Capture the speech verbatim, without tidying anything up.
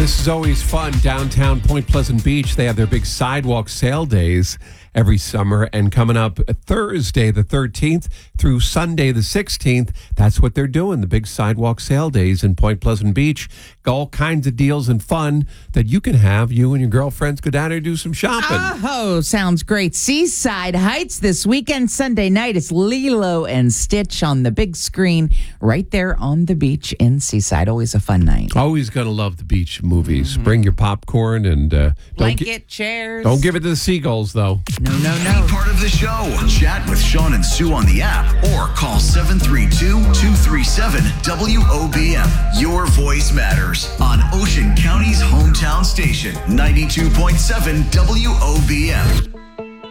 This is always fun. Downtown Point Pleasant Beach, they have their big sidewalk sale days every summer. And coming up Thursday the thirteenth through Sunday the sixteenth, that's what they're doing, the big sidewalk sale days in Point Pleasant Beach. All kinds of deals and fun that you can have. You and your girlfriends go down there and do some shopping. Oh, sounds great. Seaside Heights this weekend, Sunday night. It's Lilo and Stitch on the big screen right there on the beach in Seaside. Always a fun night. Always going to love the beach movies. Mm-hmm. Bring your popcorn and uh, blanket don't gi- chairs. Don't give it to the seagulls, though. No, no, no. Be part of the show. Chat with Sean and Sue on the app or call seven three two, two three seven, W O B M. Your voice matters on Ocean County's hometown station, ninety-two point seven W O B M.